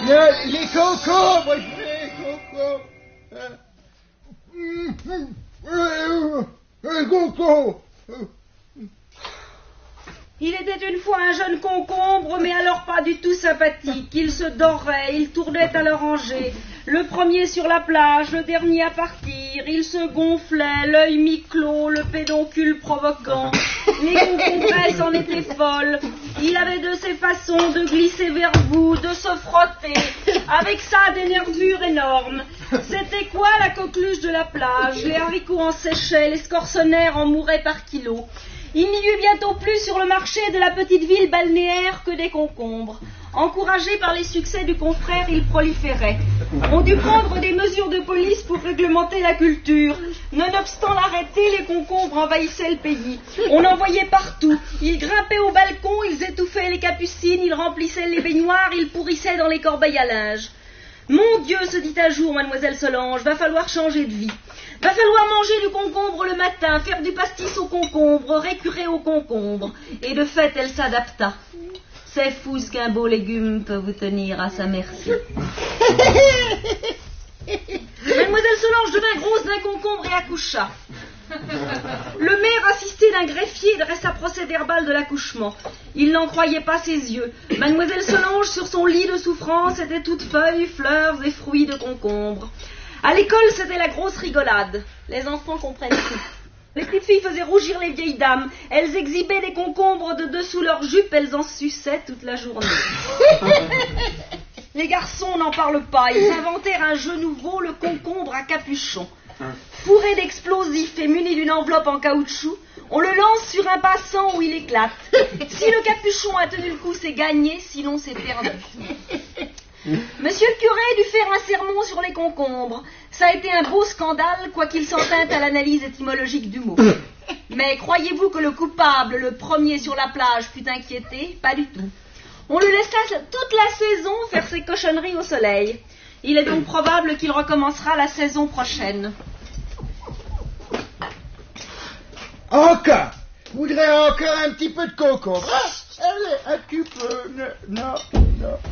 Les concombres, les concombres. Les concombres. Il était une fois un jeune concombre, mais alors pas du tout sympathique. Il se dorait, il tournait à le ranger. Le premier sur la plage, le dernier à partir. Il se gonflait, l'œil mi-clos, le pédoncule provoquant. Les concombresses en étaient folles. Il avait de ses façons de glisser vers vous, de se frotter. Avec ça, des nervures énormes. C'était quoi la coqueluche de la plage? Les haricots en séchaient, les scorsonnaires en mouraient par kilos. Il n'y eut bientôt plus sur le marché de la petite ville balnéaire que des concombres. Encouragés par les succès du confrère, ils proliféraient. On dut prendre des mesures de police pour réglementer la culture. Nonobstant l'arrêté, les concombres envahissaient le pays. On en voyait partout. Ils grimpaient au balcon, ils étouffaient les capucines, ils remplissaient les baignoires, ils pourrissaient dans les corbeilles à linge. Mon Dieu, se dit un jour mademoiselle Solange, va falloir changer de vie. Va falloir manger du concombre le matin, faire du pastis au concombre, récurer au concombre. Et de fait, elle s'adapta. C'est fou ce qu'un beau légume peut vous tenir à sa merci. Mademoiselle Solange devint grosse d'un concombre et accoucha. Le maire, assisté d'un greffier, dressa procès-verbal de l'accouchement. Il n'en croyait pas ses yeux. Mademoiselle Solange, sur son lit de souffrance, était toute feuilles, fleurs et fruits de concombre. À l'école, c'était la grosse rigolade. Les enfants comprennent tout. Les petites filles faisaient rougir les vieilles dames. Elles exhibaient des concombres de dessous leurs jupes, elles en suçaient toute la journée. Les garçons n'en parlent pas. Ils inventèrent un jeu nouveau, le concombre à capuchon. Fourré d'explosifs et muni d'une enveloppe en caoutchouc, on le lance sur un passant où il éclate. Si le capuchon a tenu le coup, c'est gagné, sinon c'est perdu. Monsieur le curé dut faire un sermon sur les concombres. Ça a été un beau scandale, quoiqu'il s'en tint à l'analyse étymologique du mot. Mais croyez-vous que le coupable, le premier sur la plage, fut inquiété? Pas du tout. On le laissa toute la saison faire ses cochonneries au soleil. Il est donc probable qu'il recommencera la saison prochaine. Encore. Je voudrais encore un petit peu de concombre. Allez, un petit peu. Non, non.